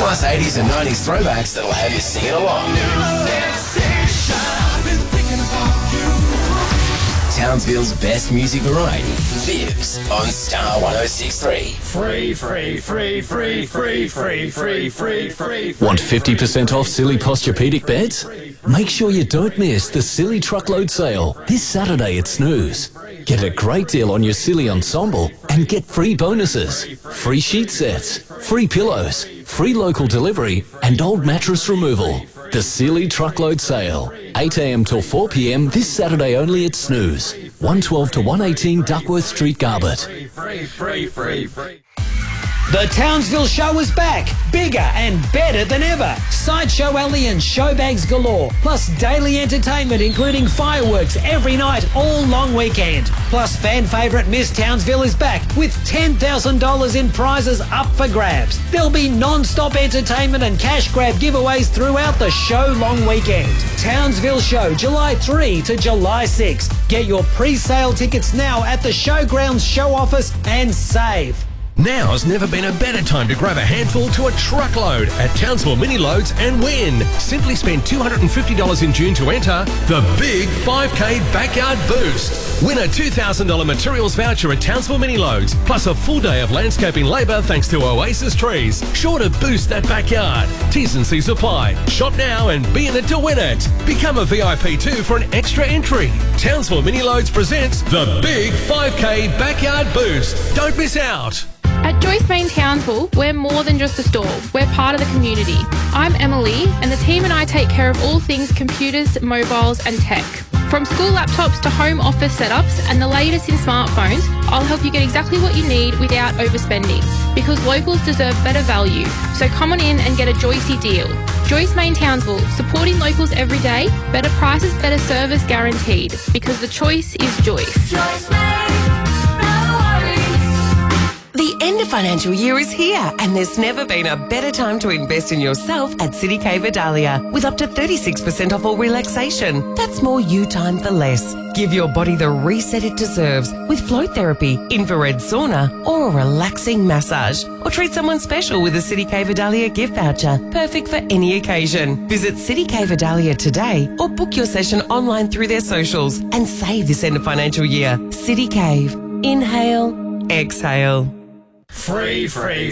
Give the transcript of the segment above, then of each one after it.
Plus 80s and 90s throwbacks that'll have you singing along. Townsville's best music variety. Vibs on Star 106.3. Free. Want 50% off Silly Posturepedic beds? Make sure you don't miss the Silly Truckload Sale this Saturday at Snooze. Get a great deal on your Silly ensemble and get free bonuses. Free sheet sets, free pillows, free local delivery and old mattress removal. The Silly Truckload Sale, 8 a.m. till 4 p.m. this Saturday only at Snooze, 112 to 118 Duckworth Street, Garbutt. Free. The Townsville Show is back, bigger and better than ever. Sideshow Alley and showbags galore, plus daily entertainment including fireworks every night all long weekend. Plus fan favourite Miss Townsville is back with $10,000 in prizes up for grabs. There'll be non-stop entertainment and cash grab giveaways throughout the show long weekend. Townsville Show, July 3 to July 6. Get your pre-sale tickets now at the Showgrounds show office and save. Now's never been a better time to grab a handful to a truckload at Townsville Mini Loads and win. Simply spend $250 in June to enter the Big 5K Backyard Boost. Win a $2,000 materials voucher at Townsville Mini Loads, plus a full day of landscaping labour thanks to Oasis Trees. Sure to boost that backyard. T's and C's apply. Shop now and be in it to win it. Become a VIP too for an extra entry. Townsville Mini Loads presents the Big 5K Backyard Boost. Don't miss out. At Joyce Main Townsville, we're more than just a store. We're part of the community. I'm Emily, and the team and I take care of all things computers, mobiles and tech. From school laptops to home office setups and the latest in smartphones, I'll help you get exactly what you need without overspending. Because locals deserve better value. So come on in and get a Joycey deal. Joyce Main Townsville, supporting locals every day. Better prices, better service guaranteed. Because the choice is Joyce. Joyce Main, no worries. The end of financial year is here, and there's never been a better time to invest in yourself at City K Vidalia with up to 36% off all relaxation. That's more you time for less. Give your body the reset it deserves with float therapy, infrared sauna, or a relaxing massage. Or treat someone special with a City K Vidalia gift voucher, perfect for any occasion. Visit City K Vidalia today or book your session online through their socials and save this end of financial year. City Cave. Inhale, exhale. Free. Want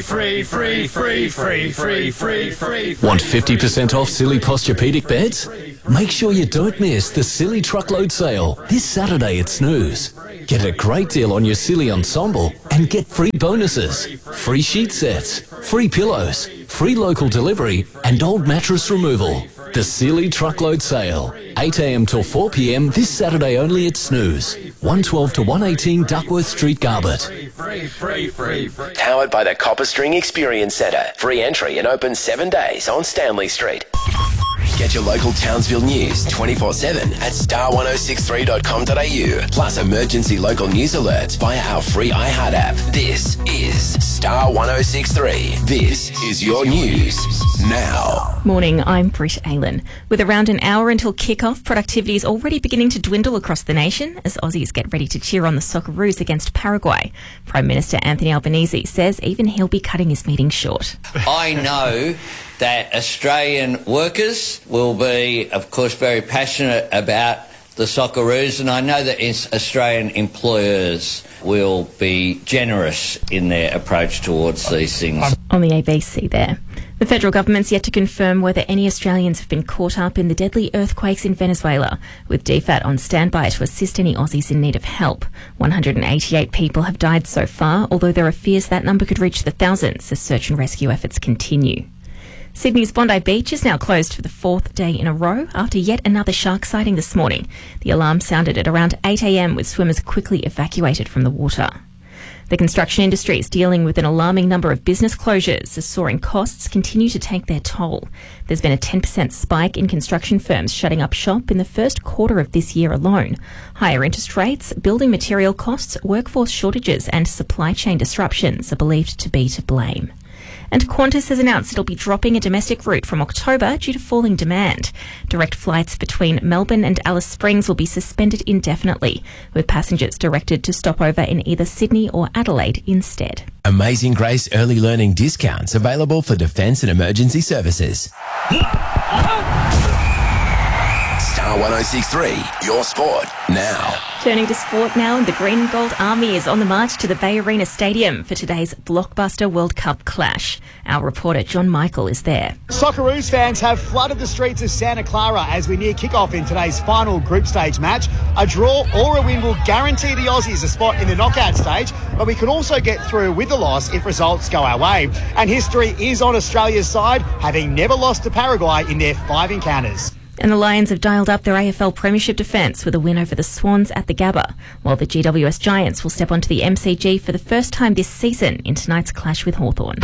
50% off Silly Posturepedic beds? Make sure you don't miss the Silly Truckload Sale this Saturday at Snooze. Get a great deal on your Silly ensemble and get free bonuses. Free sheet sets, free pillows, free local delivery and old mattress removal. The Silly Truckload Sale, 8 a.m. till 4 p.m. this Saturday only at Snooze, 112 to 118 Duckworth Street, Garbutt. Free. Powered by the Copper String Experience Centre. Free entry and open 7 days on Stanley Street. Get your local Townsville news 24/7 at star1063.com.au. Plus emergency local news alerts via our free iHeart app. This is Star 106.3. This is your news now. Morning, I'm Britt Aylan. With around an hour until kick-off, productivity is already beginning to dwindle across the nation as Aussies get ready to cheer on the Socceroos against Paraguay. Prime Minister Anthony Albanese says even he'll be cutting his meeting short. I know that Australian workers will be, of course, very passionate about the Socceroos, and I know that Australian employers will be generous in their approach towards these things. On the ABC there. The federal government's yet to confirm whether any Australians have been caught up in the deadly earthquakes in Venezuela, with DFAT on standby to assist any Aussies in need of help. 188 people have died so far, although there are fears that number could reach the thousands as search and rescue efforts continue. Sydney's Bondi Beach is now closed for the fourth day in a row after yet another shark sighting this morning. The alarm sounded at around 8 a.m, with swimmers quickly evacuated from the water. The construction industry is dealing with an alarming number of business closures as soaring costs continue to take their toll. There's been a 10% spike in construction firms shutting up shop in the first quarter of this year alone. Higher interest rates, building material costs, workforce shortages and supply chain disruptions are believed to be to blame. And Qantas has announced it'll be dropping a domestic route from October due to falling demand. Direct flights between Melbourne and Alice Springs will be suspended indefinitely, with passengers directed to stop over in either Sydney or Adelaide instead. Amazing Grace early learning discounts available for defence and emergency services. Star 106.3, your sport now. Turning to sport now, the Green and Gold Army is on the march to the Bay Arena Stadium for today's blockbuster World Cup clash. Our reporter John Michael is there. Socceroos fans have flooded the streets of Santa Clara as we near kick-off in today's final group stage match. A draw or a win will guarantee the Aussies a spot in the knockout stage, but we could also get through with a loss if results go our way. And history is on Australia's side, having never lost to Paraguay in their 5 encounters. And the Lions have dialed up their AFL Premiership defence with a win over the Swans at the Gabba, while the GWS Giants will step onto the MCG for the first time this season in tonight's clash with Hawthorn.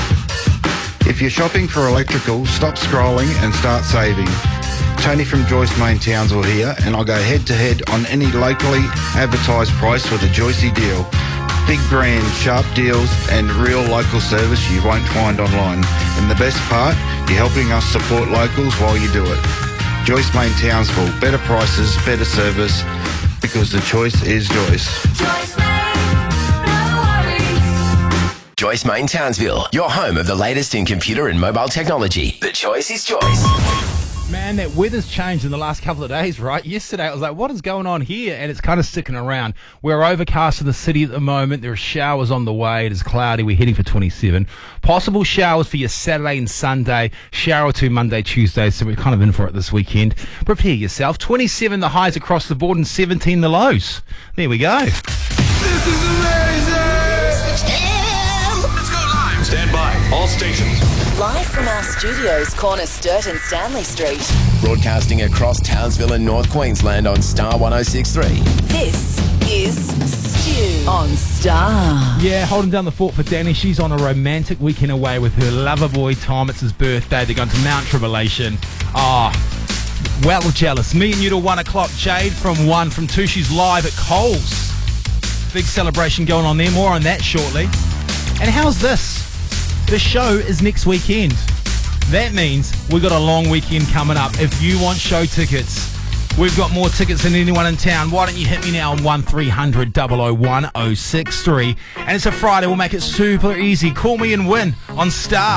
If you're shopping for electrical, stop scrolling and start saving. Tony from Joyce Main Townsville here, and I'll go head-to-head on any locally advertised price with a Joycey deal. Big brand, sharp deals and real local service you won't find online. And the best part, you're helping us support locals while you do it. Joyce Main Townsville, better prices, better service, because the choice is Joyce. Joyce Main, no worries. Joyce Main Townsville, your home of the latest in computer and mobile technology. The choice is Joyce. Man, that weather's changed in the last couple of days, right? Yesterday, I was like, what is going on here? And it's kind of sticking around. We're overcast in the city at the moment. There are showers on the way. It is cloudy. We're heading for 27. Possible showers for your Saturday and Sunday. Shower or two Monday, Tuesday. So we're kind of in for it this weekend. Prepare yourself. 27 the highs across the board and 17 the lows. There we go. This is amazing! Let's go live. Stand by. All stations. Live from our studios, corner Sturt and Stanley Street. Broadcasting across Townsville and North Queensland on Star 106.3. This is Stu on Star. Yeah, holding down the fort for Danny. She's on a romantic weekend away with her lover boy Tom. It's his birthday. They're going to Mount Tribulation. Well jealous. Me and you till 1 o'clock. Jade from 1, from 2 she's live at Coles. Big celebration going on there. More on that shortly. And how's this? The show is next weekend. That means we've got a long weekend coming up. If you want show tickets, we've got more tickets than anyone in town. Why don't you hit me now on 1300 001 063. And it's a Friday. We'll make it super easy. Call me and win on Star.